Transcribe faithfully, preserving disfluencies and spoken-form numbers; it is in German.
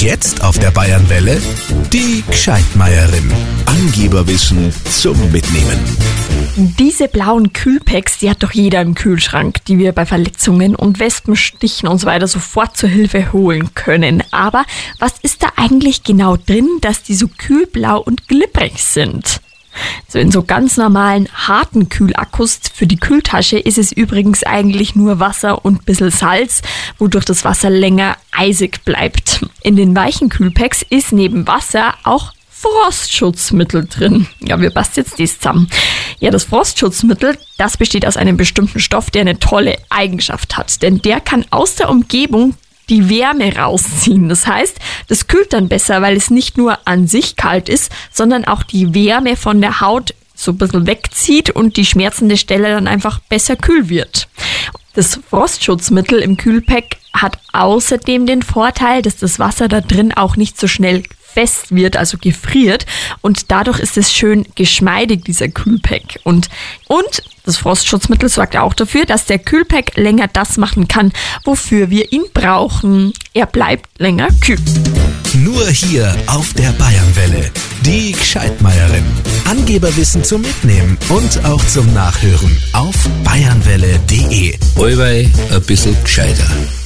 jetzt auf der Bayernwelle die Gscheidmeierin. Angeberwissen zum Mitnehmen. Diese blauen Kühlpacks, die hat doch jeder im Kühlschrank, die wir bei Verletzungen und Wespenstichen und so weiter sofort zur Hilfe holen können. Aber was ist da eigentlich genau drin, dass die so kühlblau und glibberig sind? So in so ganz normalen, harten Kühlakkus für die Kühltasche ist es übrigens eigentlich nur Wasser und ein bisschen Salz, wodurch das Wasser länger eisig bleibt. In den weichen Kühlpacks ist neben Wasser auch Frostschutzmittel drin. Ja, wie passt jetzt das zusammen? Ja, das Frostschutzmittel, das besteht aus einem bestimmten Stoff, der eine tolle Eigenschaft hat. Denn der kann aus der Umgebung die Wärme rausziehen. Das heißt, das kühlt dann besser, weil es nicht nur an sich kalt ist, sondern auch die Wärme von der Haut so ein bisschen wegzieht und die schmerzende Stelle dann einfach besser kühl wird. Das Frostschutzmittel im Kühlpack hat außerdem den Vorteil, dass das Wasser da drin auch nicht so schnell fest wird, also gefriert, und dadurch ist es schön geschmeidig, dieser Kühlpack. Und, und das Frostschutzmittel sorgt auch dafür, dass der Kühlpack länger das machen kann, wofür wir ihn brauchen. Er bleibt länger kühl. Nur hier auf der Bayernwelle. Die Gscheidmeierin. Angeberwissen zum Mitnehmen und auch zum Nachhören auf bayernwelle punkt de. Allweil ein bisschen gescheiter.